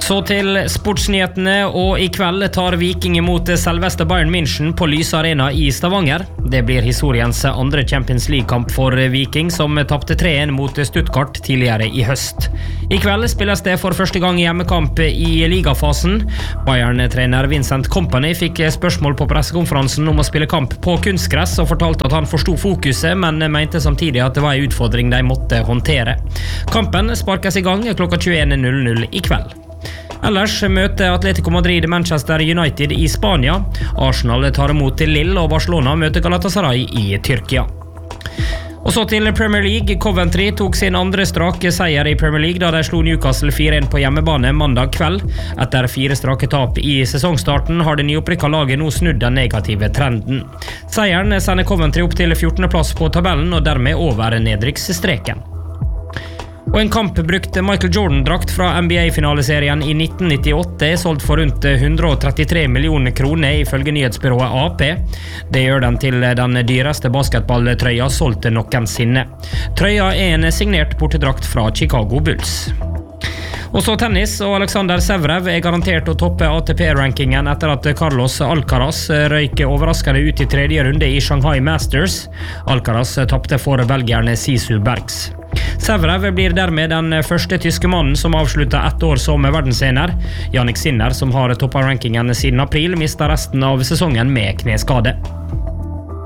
Så til sportsnyhetene, og I kveld tar Viking imot selveste Bayern München på Lyse Arena I Stavanger. Det blir historiens andre Champions League-kamp for Viking, som tapte 3-1 mot Stuttgart tidligere I høst. I kveld spilles det for første gang hjemmekamp I ligafasen. Bayern-trener Vincent Kompany fikk spørsmål på pressekonferansen om å spille kamp på kunstgress, og fortalte at han forstod fokuset, men mente samtidig at det var en utfordring de måtte håndtere. Kampen sparkes I gang klokka 21:00 I kveld. Ellers møter Atletico Madrid Manchester United I Spania. Arsenal tar imot Lille, og Barcelona møter Galatasaray I Tyrkia. Og så til Premier League. Coventry tok sin andre strake seier I Premier League da de slo Newcastle 4-1 på hjemmebane mandag kveld. Etter 4 strake tap I sesongstarten har det nyopprykka laget nå snudd den negative trenden. Seieren sender Coventry opp til 14. plass på tabellen, og dermed over nedrykksstreken. Og en kampbrukt Michael Jordan-drakt fra NBA-finaleserien I 1998 solgt for rundt 133 millioner kroner ifølge nyhetsbyrået AP. Det gjør den til den dyreste basketballtrøya solgt noensinne. Trøya en signert bortedrakt fra Chicago Bulls. Og så tennis, og Alexander Zverev garantert å toppe ATP-rankingen etter at Carlos Alcaraz røyk overraskende ut I tredje runde I Shanghai Masters. Alcaraz tappte for belgierne Sisu Bergs. Zverev blir dermed den første tyske mannen som avslutter 1 år som verdensener. Jannik Sinner, som har toppet rankingen siden april, mistet resten av sesongen med kneskade.